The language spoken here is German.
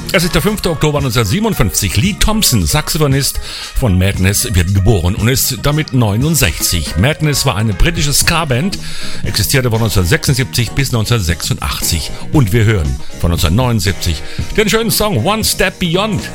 Es ist der 5. Oktober 1957. Lee Thompson, Saxophonist von Madness, wird geboren und ist damit 69. Madness war eine britische Ska-Band, existierte von 1976 bis 1986. Und wir hören von 1979 den schönen Song One Step Beyond.